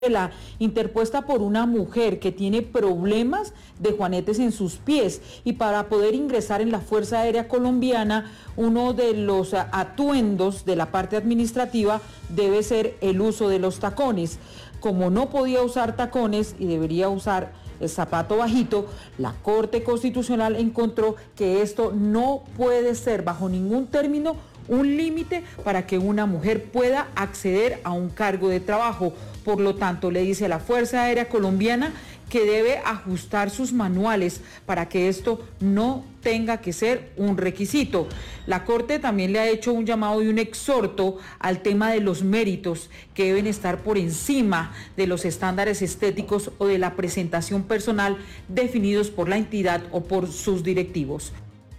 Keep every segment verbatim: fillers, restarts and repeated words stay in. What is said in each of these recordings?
La interpuesta por una mujer que tiene problemas de juanetes en sus pies, y para poder ingresar en la Fuerza Aérea Colombiana, uno de los atuendos de la parte administrativa debe ser el uso de los tacones. Como no podía usar tacones y debería usar el zapato bajito, la Corte Constitucional encontró que esto no puede ser bajo ningún término un límite para que una mujer pueda acceder a un cargo de trabajo. Por lo tanto, le dice a la Fuerza Aérea Colombiana que debe ajustar sus manuales para que esto no tenga que ser un requisito. La Corte también le ha hecho un llamado y un exhorto al tema de los méritos, que deben estar por encima de los estándares estéticos o de la presentación personal definidos por la entidad o por sus directivos.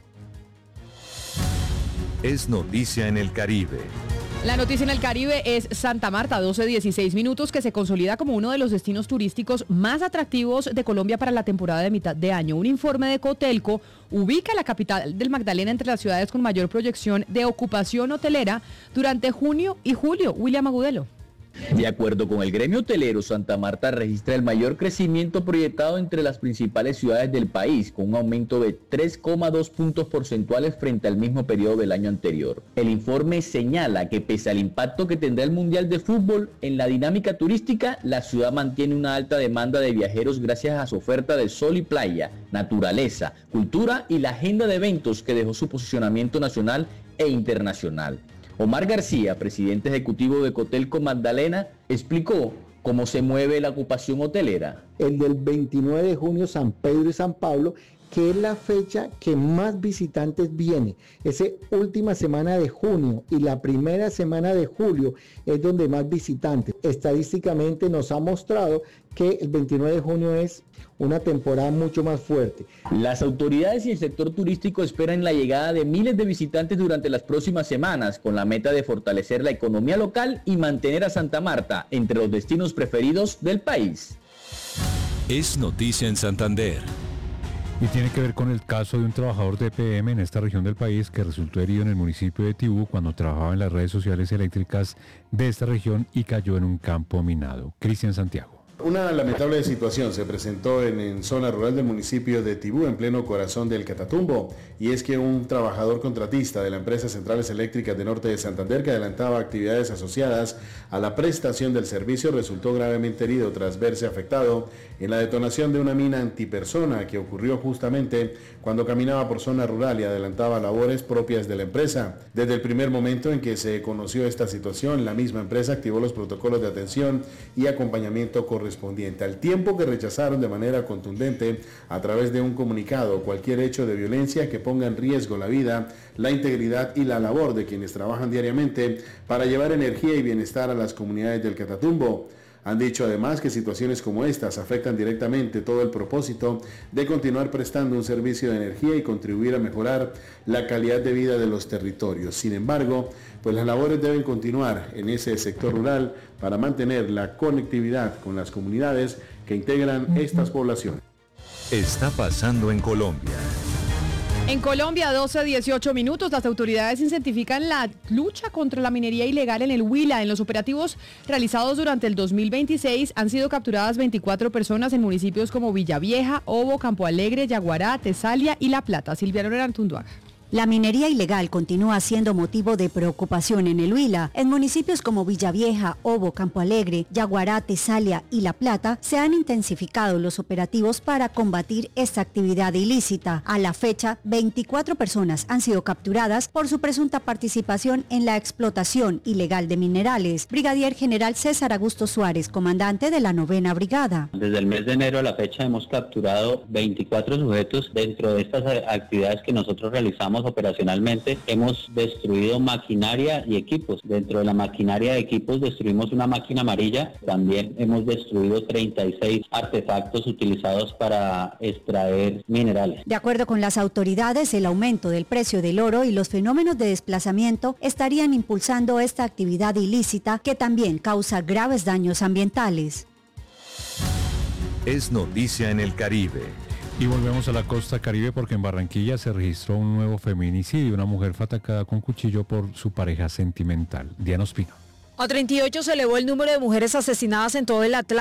Es noticia en el Caribe. La noticia en el Caribe es Santa Marta, doce dieciséis minutos, que se consolida como uno de los destinos turísticos más atractivos de Colombia para la temporada de mitad de año. Un informe de Cotelco ubica la capital del Magdalena entre las ciudades con mayor proyección de ocupación hotelera durante junio y julio. William Agudelo. De acuerdo con el gremio hotelero, Santa Marta registra el mayor crecimiento proyectado entre las principales ciudades del país, con un aumento de tres coma dos puntos porcentuales frente al mismo periodo del año anterior. El informe señala que pese al impacto que tendrá el Mundial de Fútbol en la dinámica turística, la ciudad mantiene una alta demanda de viajeros gracias a su oferta de sol y playa, naturaleza, cultura y la agenda de eventos que dejó su posicionamiento nacional e internacional. Omar García, presidente ejecutivo de Cotelco Magdalena, explicó cómo se mueve la ocupación hotelera. El del veintinueve de junio, San Pedro y San Pablo, que es la fecha que más visitantes viene. Esa última semana de junio y la primera semana de julio es donde más visitantes. Estadísticamente nos ha mostrado que el veintinueve de junio es una temporada mucho más fuerte. Las autoridades y el sector turístico esperan la llegada de miles de visitantes durante las próximas semanas, con la meta de fortalecer la economía local y mantener a Santa Marta entre los destinos preferidos del país. Es noticia en Santander. Y tiene que ver con el caso de un trabajador de E P M en esta región del país que resultó herido en el municipio de Tibú cuando trabajaba en las redes sociales eléctricas de esta región y cayó en un campo minado. Cristian Santiago. Una lamentable situación se presentó en, en zona rural del municipio de Tibú, en pleno corazón del Catatumbo, y es que un trabajador contratista de la empresa Centrales Eléctricas de Norte de Santander, que adelantaba actividades asociadas a la prestación del servicio, resultó gravemente herido tras verse afectado en la detonación de una mina antipersona que ocurrió justamente cuando caminaba por zona rural y adelantaba labores propias de la empresa. Desde el primer momento en que se conoció esta situación, la misma empresa activó los protocolos de atención y acompañamiento correspondiente, al tiempo que rechazaron de manera contundente a través de un comunicado cualquier hecho de violencia que ponga en riesgo la vida, la integridad y la labor de quienes trabajan diariamente para llevar energía y bienestar a las comunidades del Catatumbo. Han dicho además que situaciones como estas afectan directamente todo el propósito de continuar prestando un servicio de energía y contribuir a mejorar la calidad de vida de los territorios. Sin embargo, pues las labores deben continuar en ese sector rural para mantener la conectividad con las comunidades que integran estas poblaciones. Está pasando en Colombia. En Colombia, doce dieciocho minutos, las autoridades intensifican la lucha contra la minería ilegal en el Huila. En los operativos realizados durante el dos mil veintiséis han sido capturadas veinticuatro personas en municipios como Villavieja, Obo, Campo Alegre, Yaguará, Tesalia y La Plata. Silvia Lorena Artunduaga. La minería ilegal continúa siendo motivo de preocupación en el Huila. En municipios como Villavieja, Obo, Campo Alegre, Yaguará, Tesalia y La Plata se han intensificado los operativos para combatir esta actividad ilícita. A la fecha, veinticuatro personas han sido capturadas por su presunta participación en la explotación ilegal de minerales. Brigadier General César Augusto Suárez, comandante de la novena brigada. Desde el mes de enero a la fecha hemos capturado veinticuatro sujetos dentro de estas actividades que nosotros realizamos operacionalmente. Hemos destruido maquinaria y equipos. Dentro de la maquinaria de equipos destruimos una máquina amarilla. También hemos destruido treinta y seis artefactos utilizados para extraer minerales. De acuerdo con las autoridades, el aumento del precio del oro y los fenómenos de desplazamiento estarían impulsando esta actividad ilícita que también causa graves daños ambientales. Es noticia en el Caribe. Y volvemos a la costa caribe porque en Barranquilla se registró un nuevo feminicidio. Una mujer fue atacada con cuchillo por su pareja sentimental. Diana Ospino. A treinta y ocho se elevó el número de mujeres asesinadas en todo el Atlántico.